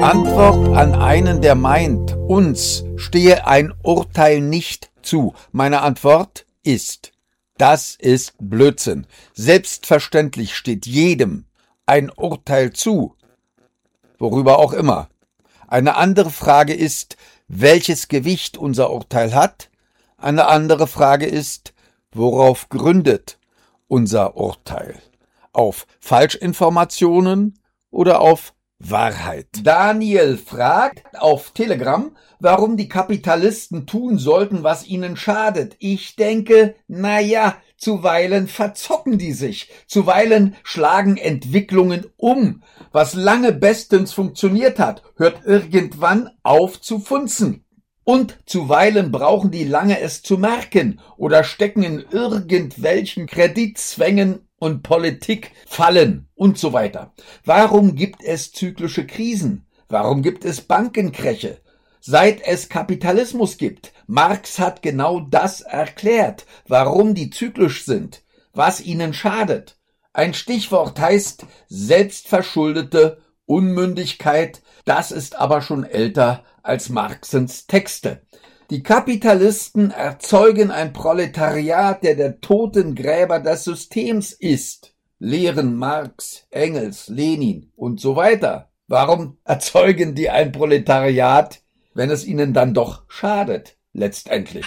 Antwort an einen, der meint, uns stehe ein Urteil nicht zu. Meine Antwort ist: Das ist Blödsinn. Selbstverständlich steht jedem ein Urteil zu, worüber auch immer. Eine andere Frage ist, welches Gewicht unser Urteil hat. Eine andere Frage ist, worauf gründet unser Urteil? Auf Falschinformationen oder auf Wahrheit? Daniel fragt auf Telegram, warum die Kapitalisten tun sollten, was ihnen schadet. Ich denke, zuweilen verzocken die sich, zuweilen schlagen Entwicklungen um. Was lange bestens funktioniert hat, hört irgendwann auf zu funzen. Und zuweilen brauchen die lange es zu merken oder stecken in irgendwelchen Kreditzwängen und Politikfallen und so weiter. Warum gibt es zyklische Krisen? Warum gibt es Bankenkräche? Seit es Kapitalismus gibt. Marx hat genau das erklärt, warum die zyklisch sind, was ihnen schadet. Ein Stichwort heißt selbstverschuldete Unmündigkeit. Das ist aber schon älter als Marxens Texte. Die Kapitalisten erzeugen ein Proletariat, der Totengräber des Systems ist. Lehren Marx, Engels, Lenin und so weiter. Warum erzeugen die ein Proletariat, wenn es ihnen dann doch schadet, letztendlich?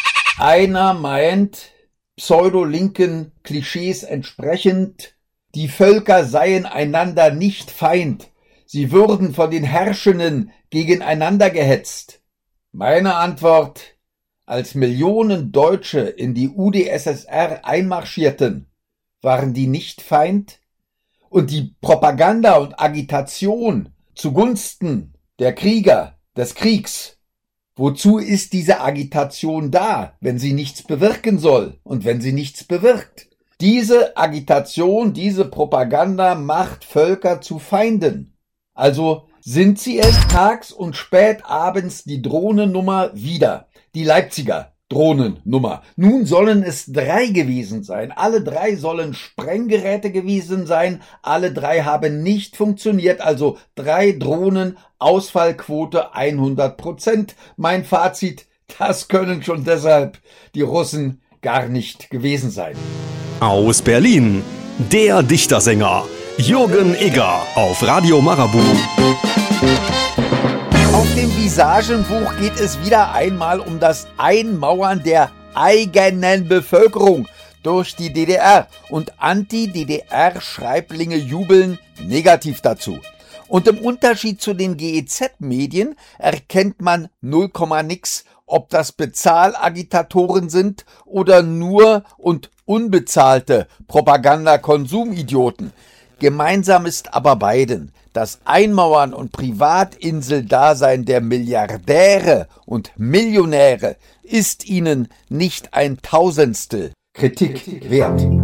Einer meint, pseudolinken Klischees entsprechend, die Völker seien einander nicht Feind. Sie würden von den Herrschenden gegeneinander gehetzt. Meine Antwort: Als Millionen Deutsche in die UdSSR einmarschierten, waren die nicht Feind? Und die Propaganda und Agitation zugunsten der Krieger, des Kriegs, wozu ist diese Agitation da, wenn sie nichts bewirken soll und wenn sie nichts bewirkt? Diese Agitation, diese Propaganda macht Völker zu Feinden. Also sind sie es tags und spät abends die Drohnennummer wieder, die Leipziger Drohnennummer. Nun sollen es 3 gewesen sein. Alle 3 sollen Sprenggeräte gewesen sein. Alle 3 haben nicht funktioniert. Also 3 Drohnen, Ausfallquote 100%. Mein Fazit: Das können schon deshalb die Russen gar nicht gewesen sein. Aus Berlin, der Dichtersänger Jürgen Egger auf Radio Marabout. Auf dem Visagenbuch geht es wieder einmal um das Einmauern der eigenen Bevölkerung durch die DDR. Und Anti-DDR-Schreiblinge jubeln negativ dazu. Und im Unterschied zu den GEZ-Medien erkennt man 0, nix, ob das Bezahlagitatoren sind oder nur und unbezahlte Propaganda-Konsumidioten. Gemeinsam ist aber beiden: Das Einmauern und Privatinseldasein der Milliardäre und Millionäre ist ihnen nicht ein Tausendstel Kritik wert.